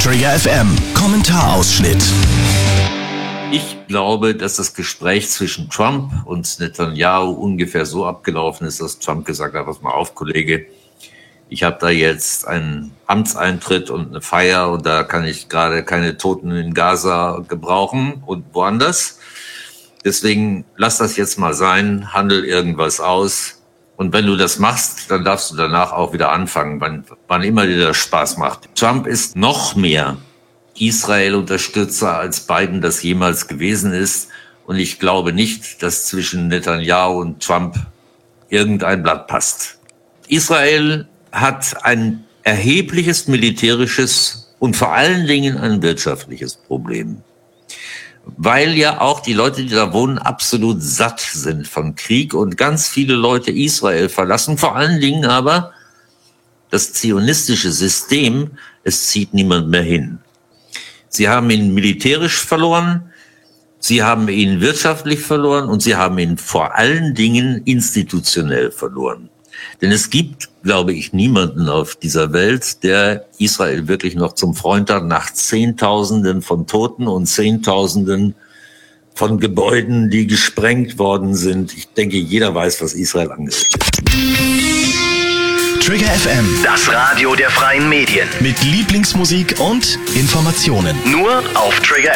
Trigger FM Kommentarausschnitt. Ich glaube, dass das Gespräch zwischen Trump und Netanyahu ungefähr so abgelaufen ist, dass Trump gesagt hat, pass mal auf, Kollege, ich habe da jetzt einen Amtseintritt und eine Feier und da kann ich gerade keine Toten in Gaza gebrauchen und woanders. Deswegen lass das jetzt mal sein, handel irgendwas aus. Und wenn du das machst, dann darfst du danach auch wieder anfangen, wann immer dir das Spaß macht. Trump ist noch mehr Israel-Unterstützer, als Biden das jemals gewesen ist. Und ich glaube nicht, dass zwischen Netanyahu und Trump irgendein Blatt passt. Israel hat ein erhebliches militärisches und vor allen Dingen ein wirtschaftliches Problem. Weil ja auch die Leute, die da wohnen, absolut satt sind von Krieg und ganz viele Leute Israel verlassen. Vor allen Dingen aber das zionistische System, es zieht niemand mehr hin. Sie haben ihn militärisch verloren, sie haben ihn wirtschaftlich verloren und sie haben ihn vor allen Dingen institutionell verloren. Denn es gibt, glaube ich, niemanden auf dieser Welt, der Israel wirklich noch zum Freund hat, nach Zehntausenden von Toten und Zehntausenden von Gebäuden, die gesprengt worden sind. Ich denke, jeder weiß, was Israel angeht. Trigger FM, Das Radio der freien Medien. mit Lieblingsmusik und Informationen. Nur auf Trigger